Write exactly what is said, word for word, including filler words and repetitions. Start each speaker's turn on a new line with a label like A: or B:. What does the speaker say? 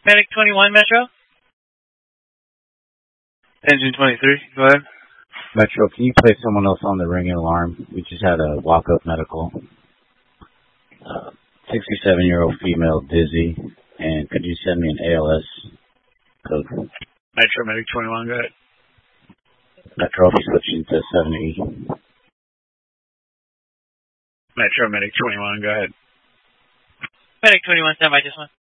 A: Medic twenty-one, Metro.
B: Engine twenty-three, go ahead.
C: Metro, can you place someone else on the ringing alarm? We just had a walk-up medical. Uh, sixty-seven-year-old female, dizzy. And could you send me an A L S code?
B: Metro, Medic twenty-one, go ahead.
C: Metro, I'll be switching to seven E.
B: Metro, Medic twenty-one, go ahead.
A: Medic twenty-one, stand by, just one.